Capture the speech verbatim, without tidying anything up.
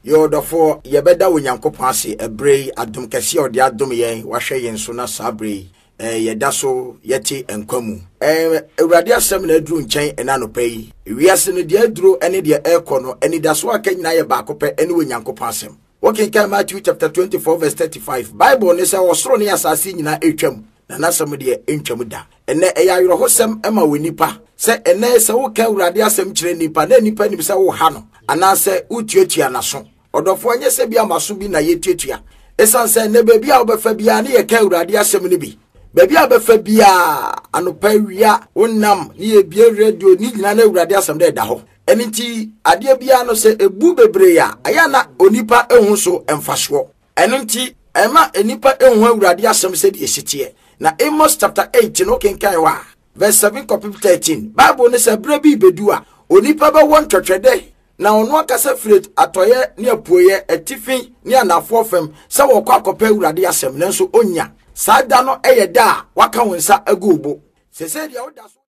Yodofo yebeda wonyankopon ase ebrei adom kese ode adom yen wahwe yen so na sabrei eh yeda so yeti enkwamu eh ewrade asem na aduru nchen ena no pai wiase no de aduru ene de ekọ no eni da so aka nyina ye ba akopẹ ene wonyankopon asem. Okay, Matthew chapter twenty-four verse thirty-five. Bible ne say osoro ne asase nyina etwam na nasem de entwam da. Ene eya yerehosem ema wonipa se ene se wo ka ewrade asem kire nipa na nipa ni se wo ha no ana se utuatua naso odofo anye se bia maso bi na yetuatua esan se ne bebia obefa bia ne ye ka ewrade asem ne bi bebia obefa bia anopa wia wonnam ne ye bia radio ni nyina na ewrade asem de da ho eniti ade bia no se ebu bebre ya aya na onipa ehun so emfaso eniti ema enipa ehun ewrade asem se de esitie na Amos chapter eight no kenkan wa verse seven to thirteen. Bible ne se brebi bedua onipa ba won twetwede na ono akasa firet atoye ne apuoye atifi ne anafo fam se wo kwa akopa ewrade asem nanso onya saa da no eyeda waka wonsa agubo se se dia oda so